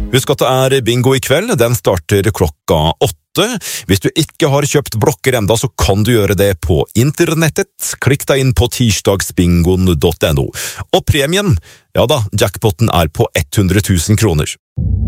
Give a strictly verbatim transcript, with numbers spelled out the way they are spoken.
Husk at det er bingo i kveld, den starter klokka åtte. Hvis du ikke har kjøpt blokker enda, så kan du gjøre det på internettet. Klikk deg inn på tirsdagsbingoen punktum no. Og premien, ja da, jackpotten er på hundre tusen kroner.